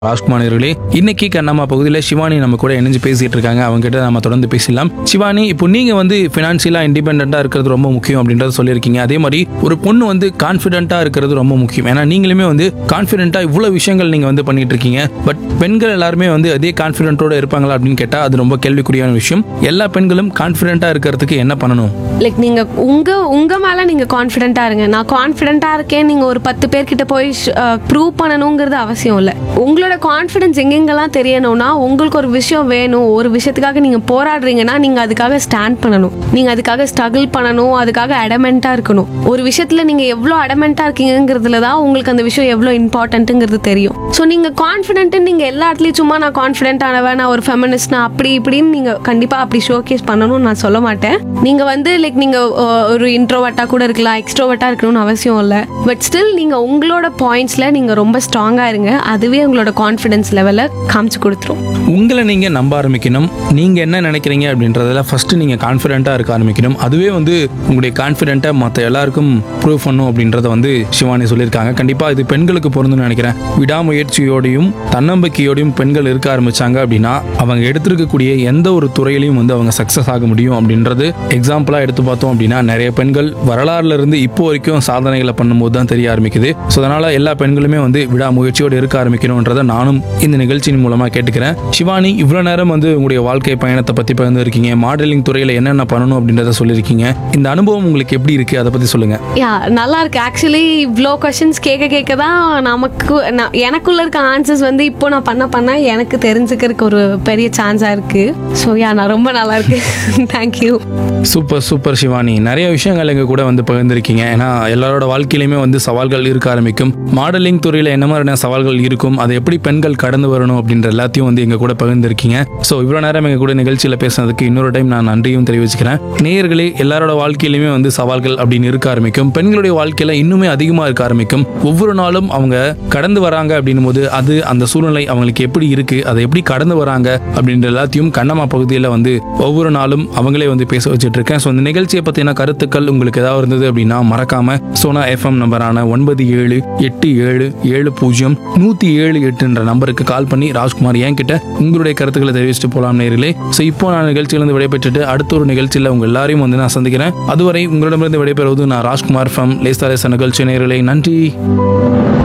ராஜ்குமார்களே, இன்னைக்கு கண்ணம்மா பகுதியில் சிவானி நம்ம கூட இணைஞ்சு பேசிட்டு இருக்காங்க. அவங்க கிட்ட நம்ம தொடர்ந்து பேசலாம். சிவானி, இப்போ நீங்க ஃபினான்ஷியலா இண்டிபெண்டா இருக்கிறது ரொம்ப முக்கியம் அப்படின்றத சொல்லியிருக்கீங்க. அதே மாதிரி ஒரு பொண்ணு கான்ஃபிடென்ட்டா இருக்கிறது ரொம்ப முக்கியம். ஏன்னா நீங்களுமே கான்ஃபிடென்ட்டா இவ்வளவு விஷயங்கள் நீங்க பண்ணிட்டு இருக்கீங்க. பட் பெண்கள் எல்லாருமே அதே கான்ஃபிடென்ட்டோட இருப்பாங்களா அப்படின்னு கேட்டா அது ரொம்ப கேள்விக்குறியான விஷயம். எல்லா பெண்களும் கான்ஃபிடென்ட்டா இருக்கிறதுக்கு என்ன பண்ணணும்? லைக் நீங்க உங்க மேல நீங்க கான்ஃபிடென்ட்டா இருங்க. நான் கான்ஃபிடென்ட்டா இருக்கேன் நீங்க ஒரு 10 பேர்கிட்ட போய் ப்ரூவ் பண்ணணுங்கிறது அவசியம் இல்லை. உங்களோட கான்ஃபிடன்ஸ் எங்கெங்கெல்லாம் தெரியணும்னா, உங்களுக்கு ஒரு விஷயம் வேணும், ஒரு விஷயத்துக்காக நீங்க போராடுறீங்கன்னா நீங்க அதுக்காக ஸ்டாண்ட் பண்ணணும், நீங்க அதுக்காக ஸ்ட்ரகிள் பண்ணணும், அதுக்காக அடமெண்டா இருக்கணும். ஒரு விஷயத்துல நீங்க எவ்வளவு அடமெண்டா இருக்கீங்கிறதுல தான் உங்களுக்கு அந்த விஷயம் எவ்வளவு இம்பார்ட்டன்ட்ங்கிறது தெரியும். ஸோ நீங்க கான்ஃபிடென்ட் நீங்க எல்லா இடத்துலயும் சும்மா நான் கான்ஃபிடென்ட் ஆனவன், நான் ஒரு ஃபெமினிஸ்ட், நான் அப்படி இப்படின்னு நீங்க கண்டிப்பா அப்படி ஷோகேஸ் பண்ணணும்னு நான் சொல்ல மாட்டேன். நீங்க லைக் நீங்க ஒரு இன்ட்ரோவர்ட்டா கூட இருக்கலாம், எக்ஸ்ட்ரோவர்ட்டா இருக்கணும்னு அவசியம் இல்லை. பட் ஸ்டில் நீங்க உங்களோட பாயிண்ட்ஸ்ல நீங்க ரொம்ப ஸ்ட்ராங்கா இருங்க. அதுவே உங்களோட கான்ஃபிடன்ஸ் லெவலை காமிச்சு கொடுத்துரும். உங்களை நீங்க நம்ப ஆரம்பிக்கணும். நீங்க என்ன நினைக்கிறீங்க அப்படின்றதுல ஃபர்ஸ்ட் நீங்க கான்ஃபிடென்ட்டா இருக்க ஆரம்பிக்கணும். அதுவே உங்களுடைய கான்ஃபிடென்ட்டை மற்ற எல்லாருக்கும் ப்ரூவ் பண்ணும் அப்படின்றத சிவானி சொல்லியிருக்காங்க. கண்டிப்பா இது பெண்களுக்கு பொருந்தும்னு நினைக்கிறேன். விடாமுயற்சியோடையும் தன்னம்பிக்கையோடையும் பெண்கள் இருக்க ஆரம்பிச்சாங்க அப்படின்னா அவங்க எடுத்திருக்கக்கூடிய எந்த ஒரு துறையிலையும் அவங்க சக்சஸ் ஆக முடியும் அப்படின்றது எக்ஸாம்பிளா எடுத்து பார்த்தோம் அப்படின்னா நிறைய பெண்கள் வரலாறுல இருந்து இப்போ வரைக்கும் சாதனைகளை பண்ணும்போது தான் தெரிய ஆரம்பிக்குது. ஸோ அதனால எல்லா பெண்களுமே விடாமுயற்சியோடு இருக்க ஆரம்பிக்கணும்ன்றதை நானும் இந்த நிகழ்ச்சியின் மூலமா கேட்டுக்கிறேன். சிவானி, இவ்வளவு நேரம் உங்களுடைய வாழ்க்கை பயணத்தை பத்தி பகிர்ந்து இருக்கீங்க. மாடலிங் துறையில என்னென்ன பண்ணணும் அப்படின்றத சொல்லியிருக்கீங்க. இந்த அனுபவம் உங்களுக்கு எப்படி இருக்கு, அதை பத்தி சொல்லுங்க. நல்லா இருக்கு. ஆக்சுவலி இவ்வளோ கொஸ்டின்ஸ் கேட்க தான் எனக்குள்ள இருக்க ஆன்சர்ஸ் இப்போ நான் பண்ண எனக்கு தெரிஞ்சுக்கிறதுக்கு ஒரு பெரிய சான்ஸா இருக்கு. ஸோ நான் ரொம்ப நல்லா இருக்கு. தேங்க்யூ. சூப்பர் சூப்பர் சிவானி, நிறைய விஷயங்கள் எங்க கூட பகிர்ந்துருக்கீங்க. ஏன்னா எல்லாரோட வாழ்க்கையிலுமே சவால்கள் இருக்க ஆரம்பிக்கும். மாடலிங் துறையில என்ன மாதிரியான சவால்கள் இருக்கும், அதை எப்படி பெண்கள் கடந்து வரணும் அப்படின்ற எல்லாத்தையும் எங்க கூட பகிர்ந்துருக்கீங்க. ஸோ இவ்வளவு நேரம் எங்க கூட நிகழ்ச்சியில பேசுனதுக்கு இன்னொரு டைம் நான் நன்றியும் தெரிவிச்சுக்கிறேன். நேயர்களே, எல்லாரோட வாழ்க்கையிலுமே சவால்கள் அப்படின்னு இருக்க ஆரம்பிக்கும். பெண்களுடைய வாழ்க்கையில இன்னுமே அதிகமா இருக்க ஆரம்பிக்கும். ஒவ்வொரு நாளும் அவங்க கடந்து வராங்க அப்படின்னும் போது அது அந்த சூழ்நிலை அவங்களுக்கு எப்படி இருக்கு, அதை எப்படி கடந்து வராங்க அப்படின்ற எல்லாத்தையும் கண்ணம்மா பகுதியில் ஒவ்வொரு நாளும் அவங்களே பேச வச்சுட்டு இருக்கேன். ஸோ இந்த நிகழ்ச்சியை பத்தின கருத்துக்கள் உங்களுக்கு ஏதாவது இருந்தது அப்படின்னா மறக்காம சோனா FM நம்பரான 9787070178 என்ற நம்பருக்கு கால் பண்ணி ராஜ்குமார் என்கிட்ட உங்களுடைய கருத்துக்களை தெரிவிச்சுட்டு போலாம் நேயர்களே. ஸோ இப்போ நான் நிகழ்ச்சியிலிருந்து விடைபெற்றுட்டு அடுத்த ஒரு நிகழ்ச்சியில் உங்க எல்லாரையும் நான் சந்திக்கிறேன். அதுவரை உங்களிடமிருந்து விடைபெறுவது நான் ராஜ்குமார் ஃப்ரம் லேசா லேசா நிகழ்ச்சி. நேயர்களே, நன்றி.